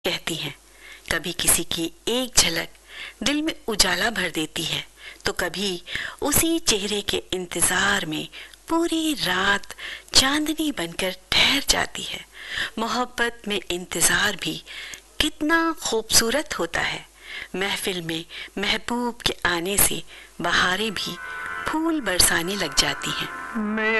कहती हैं। कभी किसी की एक झलक दिल में उजाला भर देती है, तो कभी उसी चेहरे के इंतजार में पूरी रात चांदनी बनकर ठहर जाती है। मोहब्बत में इंतजार भी कितना खूबसूरत होता है। महफिल में महबूब के आने से बहारें भी फूल बरसाने लग जाती हैं।